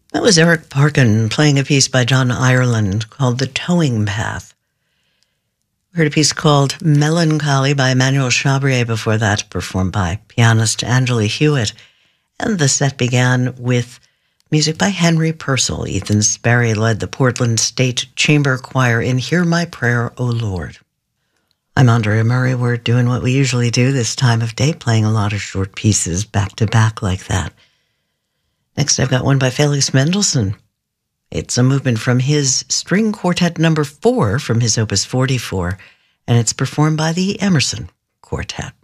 That was Eric Parkin playing a piece by John Ireland called The Towing Path. We heard a piece called Melancholy by Emmanuel Chabrier before that, performed by pianist Angela Hewitt. And the set began with music by Henry Purcell. Ethan Sperry led the Portland State Chamber Choir in Hear My Prayer, O Lord. I'm Andrea Murray. We're doing what we usually do this time of day, playing a lot of short pieces back to back like that. Next, I've got one by Felix Mendelssohn. It's a movement from his String Quartet number 4 from his Opus 44, and it's performed by the Emerson Quartet.